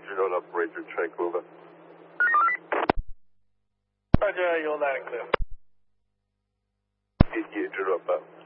Road operator, check over. Roger, you're loud and clear. DTA, dropout.